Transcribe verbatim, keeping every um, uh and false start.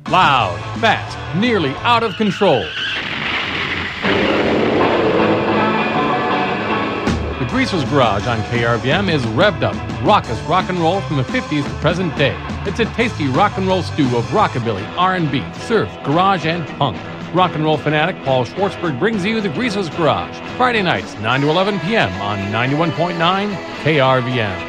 Loud, fast, nearly out of control. The Greaser's Garage on K R V M is revved up, raucous rock and roll from the fifties to present day. It's a tasty rock and roll stew of rockabilly, R and B, surf, garage, and punk. Rock and roll fanatic Paul Schwartzberg brings you The Greaser's Garage, Friday nights, nine to eleven p.m. on ninety-one point nine K R V M.